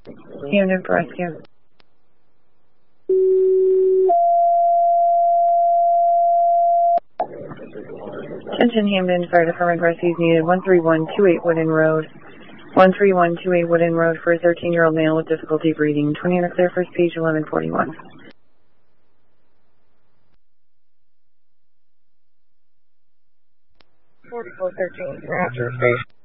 Camden for rescue. Attention Hamden Fire Department, rescues needed 13128 Wooden Road. 13128 Wooden Road for a 13-year-old male with difficulty breathing. 20 on the clear, first page 1141. 4413, Roger, station.